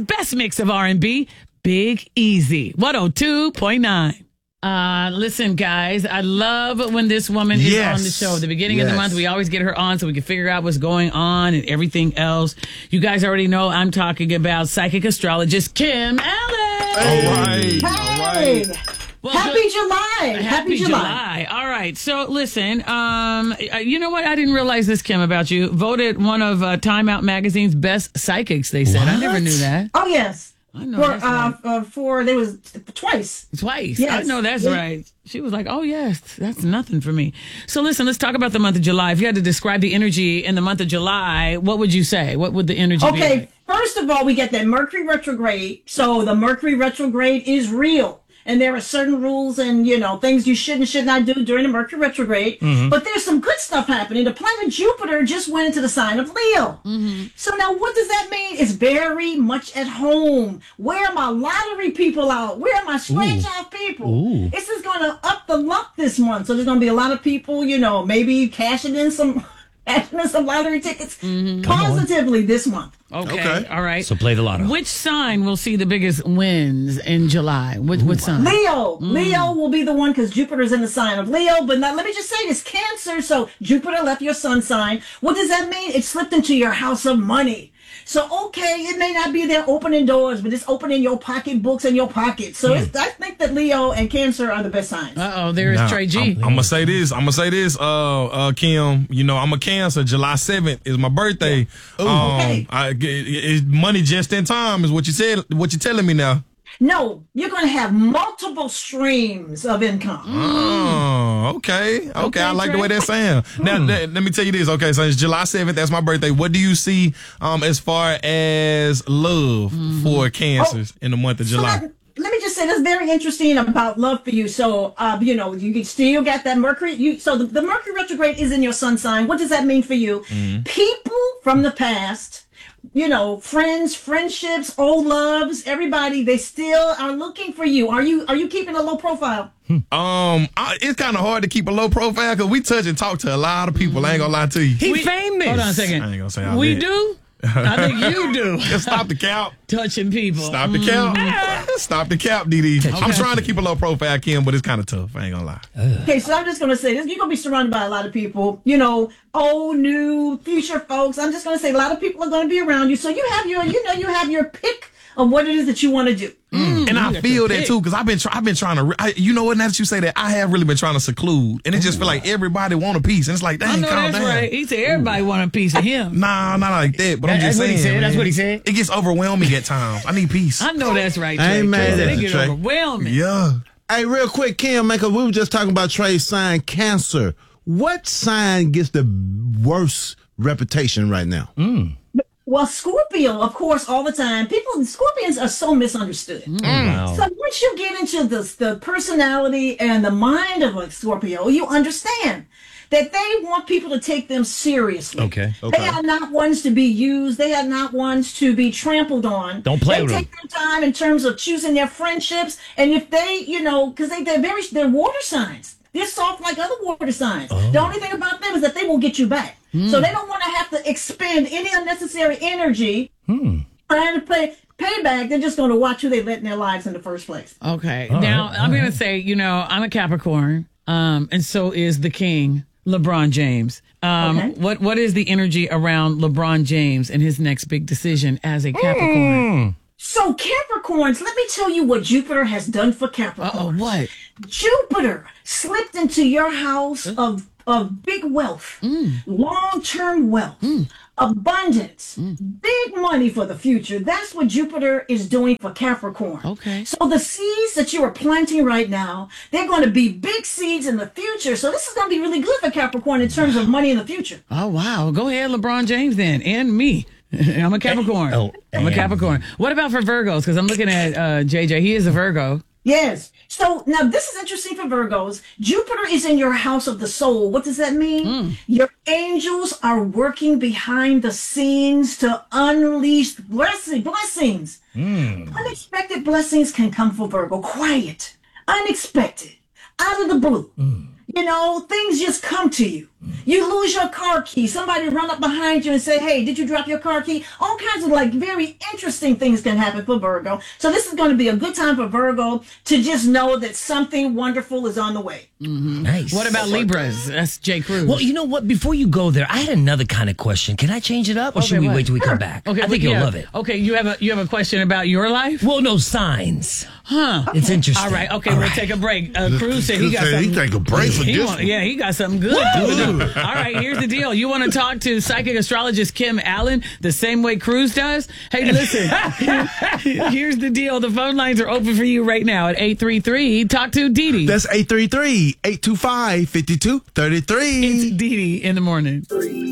best mix of R&B, Big Easy, 102.9. Listen, guys, I love when this woman is on the show. The beginning of the month, we always get her on so we can figure out what's going on and everything else. You guys already know I'm talking about psychic astrologist Kim Allen. All right. Hey. Well, Happy July. Happy July. All right. So listen, you know what? I didn't realize this, Kim, about you. Voted one of Time Out Magazine's best psychics, they said. What? I never knew that. Oh, yes. I know there was twice. Twice. Yes. I know that's right. She was like, oh, yes, that's nothing for me. So listen, let's talk about the month of July. If you had to describe the energy in the month of July, what would you say? What would the energy be like? First of all, we get that Mercury retrograde. So the Mercury retrograde is real. And there are certain rules and, things you should and should not do during the Mercury retrograde. Mm-hmm. But there's some good stuff happening. The planet Jupiter just went into the sign of Leo. Mm-hmm. So now what does that mean? It's very much at home. Where are my lottery people out? Where are my scratch off people? Ooh. This is going to up the luck this month. So there's going to be a lot of people, maybe cashing in some lottery tickets positively this month. Okay. All right. So play the lotto. Which sign will see the biggest wins in July? What sign? Leo. Leo will be the one because Jupiter's in the sign of Leo. But now, let me just say this, Cancer. So Jupiter left your sun sign. What does that mean? It slipped into your house of money. So, it may not be there opening doors, but it's opening your pocketbooks and your pockets. So I think that Leo and Cancer are the best signs. There is Trey G. I'm going to say this. Kim. I'm a Cancer. July 7th is my birthday. Money just in time is what you said. What you're telling me now. No, you're going to have multiple streams of income. Oh, okay. I like the way that sounds. Now, let me tell you this. Okay, so it's July 7th. That's my birthday. What do you see as far as love for Cancers in the month of July? Let me just say that's very interesting about love for you. So, you still got that Mercury. So the Mercury retrograde is in your sun sign. What does that mean for you? People from the past, friends, friendships, old loves, everybody, they still are looking for you. Are you keeping a low profile? It's kind of hard to keep a low profile because we touch and talk to a lot of people. I ain't gonna lie to you. He famous. Hold on a second. I ain't gonna say we do. I think you do. Just stop the cap. Touching people. Stop the cap. Stop the cap, DD. I'm trying to keep a low profile, Kim, but it's kind of tough. I ain't gonna lie. Okay, so I'm just gonna say this. You're gonna be surrounded by a lot of people. Old, new, future folks. I'm just gonna say a lot of people are gonna be around you. So you have your pick of what it is that you want to do. And I feel that too, because I've been trying to, now that you say that, I have really been trying to seclude, and it just feel like everybody want a piece, and it's like, dang, calm down. Right. He said everybody want a piece of him. Nah, not like that, but I'm just saying. That's what he said. It gets overwhelming at times. I need peace. I know that's right, Trey. I ain't mad at you, Trey. Overwhelming. Yeah. Hey, real quick, Kim, we were just talking about Trey's sign, Cancer. What sign gets the worst reputation right now? Well, Scorpio, of course, all the time. Scorpions are so misunderstood. Wow. So once you get into the personality and the mind of a Scorpio, you understand that they want people to take them seriously. Okay. They are not ones to be used. They are not ones to be trampled on. Don't play with them. They take their time in terms of choosing their friendships. And if they, because they're water signs. They're soft like other water signs. The only thing about them is that they will get you back. So they don't want to have to expend any unnecessary energy trying to pay back. They're just going to watch who they let in their lives in the first place. Okay. Now, I'm going to say, I'm a Capricorn, and so is the king, LeBron James. What is the energy around LeBron James and his next big decision as a Capricorn? So Capricorns, let me tell you what Jupiter has done for Capricorn. What? Jupiter slipped into your house of big wealth, long-term wealth, abundance, big money for the future. That's what Jupiter is doing for Capricorn. Okay. So the seeds that you are planting right now, they're going to be big seeds in the future. So this is going to be really good for Capricorn in terms of money in the future. Oh, wow. Go ahead, LeBron James, then, and me. I'm a Capricorn. I'm a Capricorn. What about for Virgos? Because I'm looking at JJ. He is a Virgo. Yes. So now this is interesting for Virgos. Jupiter is in your house of the soul. What does that mean? Your angels are working behind the scenes to unleash blessings. Unexpected blessings can come for Virgo. Quiet, unexpected, out of the blue. things just come to you. You lose your car key. Somebody run up behind you and say, hey, did you drop your car key? All kinds of very interesting things can happen for Virgo. So this is going to be a good time for Virgo to just know that something wonderful is on the way. Mm-hmm. Nice. What about Libras? That's Jay Cruz. Well, you know what? Before you go there, I had another kind of question. Can I change it up, or should we wait till we come back? Okay, I think you'll love it. Okay, you have a question about your life? Well, no, signs. Huh? It's interesting. All right. Okay, we'll take a break. Cruz said he got something. He take a break for this one. Yeah, he got something good. All right, here's the deal. You want to talk to psychic astrologist Kim Allen the same way Cruz does? Hey, listen. Here's the deal. The phone lines are open for you right now at 833. Talk to Dee Dee. That's 833-825-5233. It's Dee Dee in the morning.